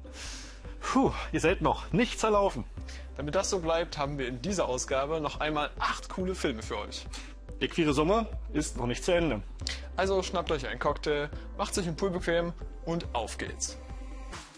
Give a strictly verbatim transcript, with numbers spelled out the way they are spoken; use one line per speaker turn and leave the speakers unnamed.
Puh, ihr seid noch nicht zerlaufen.
Damit das so bleibt, haben wir in dieser Ausgabe noch einmal acht coole Filme für euch.
Der queere Sommer ist noch nicht zu Ende.
Also schnappt euch einen Cocktail, macht euch einen Pool bequem und auf geht's.